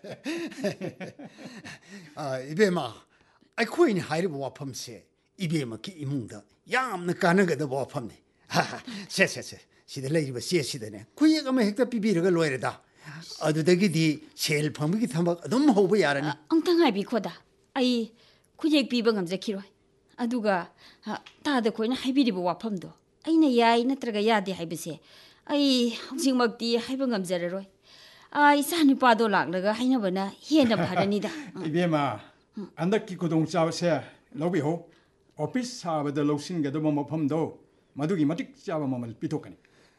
이베마 아이코이니 하이르 와펌세 이베마 기 이문다 야암나 가능가다 와펌네 세세세 시대 레이버 시에시대네 쿠이가마 헥다 비비르가 로이르다 어두데기디 셀 펌기 탐박 너무 호부 야라니 엉탕 하이비코다 아이 쿠젝 비방 감자키로 아두가 다들 코이나 하이비리보 와펌도 아이나 야이 나트라가 야디 하이비세 아이 ꯍꯧꯖꯤꯛꯃꯛꯇꯤ ꯍꯥꯏꯕ ꯉꯝꯖꯔꯔꯣꯏ 이사 누파도 락르가 하이나버나 히에나 바라니다 이베마 안덕기 구동자세 러비호 오피스 사업의 로신게도 뭐 펌도 마두기 마틱 잡아 몸을 비토까니